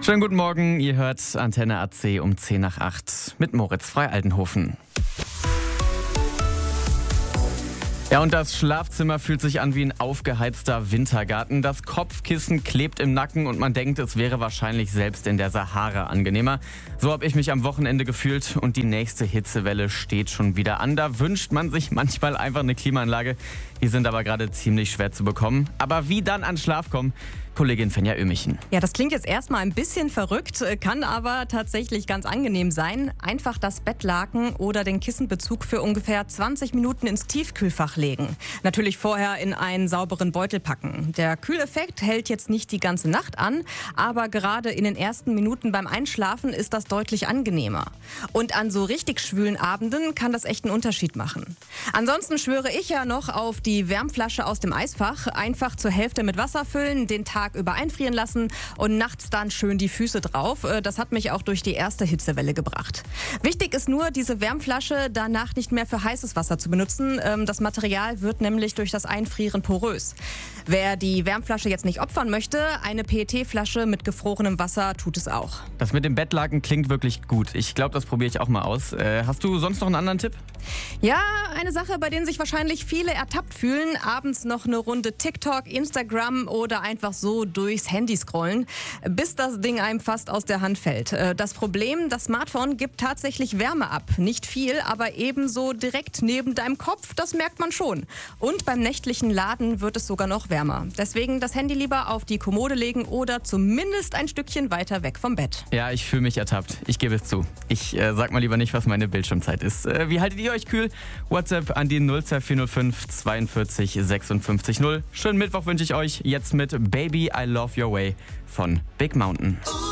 Schönen guten Morgen, ihr hört Antenne AC um 10 nach 8 mit Moritz Frei-Altenhofen. Ja, und das Schlafzimmer fühlt sich an wie ein aufgeheizter Wintergarten. Das Kopfkissen klebt im Nacken und man denkt, es wäre wahrscheinlich selbst in der Sahara angenehmer. So habe ich mich am Wochenende gefühlt und die nächste Hitzewelle steht schon wieder an. Da wünscht man sich manchmal einfach eine Klimaanlage. Die sind aber gerade ziemlich schwer zu bekommen. Aber wie dann an Schlaf kommen? Kollegin Fenja Ömichen. Ja, das klingt jetzt erstmal ein bisschen verrückt, kann aber tatsächlich ganz angenehm sein. Einfach das Bettlaken oder den Kissenbezug für ungefähr 20 Minuten ins Tiefkühlfach legen. Natürlich vorher in einen sauberen Beutel packen. Der Kühleffekt hält jetzt nicht die ganze Nacht an, aber gerade in den ersten Minuten beim Einschlafen ist das deutlich angenehmer. Und an so richtig schwülen Abenden kann das echt einen Unterschied machen. Ansonsten schwöre ich ja noch auf die Wärmflasche aus dem Eisfach. Einfach zur Hälfte mit Wasser füllen, den Tag über einfrieren lassen und nachts dann schön die Füße drauf. Das hat mich auch durch die erste Hitzewelle gebracht. Wichtig ist nur, diese Wärmflasche danach nicht mehr für heißes Wasser zu benutzen. Das Material wird nämlich durch das Einfrieren porös. Wer die Wärmflasche jetzt nicht opfern möchte, eine PET-Flasche mit gefrorenem Wasser tut es auch. Das mit dem Bettlaken klingt wirklich gut. Ich glaube, das probiere ich auch mal aus. Hast du sonst noch einen anderen Tipp? Ja, eine Sache, bei denen sich wahrscheinlich viele ertappt fühlen. Abends noch eine Runde TikTok, Instagram oder einfach so durchs Handy scrollen, bis das Ding einem fast aus der Hand fällt. Das Problem, das Smartphone gibt tatsächlich Wärme ab. Nicht viel, aber ebenso direkt neben deinem Kopf, das merkt man schon. Und beim nächtlichen Laden wird es sogar noch wärmer. Deswegen das Handy lieber auf die Kommode legen oder zumindest ein Stückchen weiter weg vom Bett. Ja, ich fühle mich ertappt. Ich gebe es zu. Ich sag mal lieber nicht, was meine Bildschirmzeit ist. Wie haltet ihr euch kühl? WhatsApp an die 02405 42 56 0. Schönen Mittwoch wünsche ich euch jetzt mit Baby I Love Your Way von Big Mountain.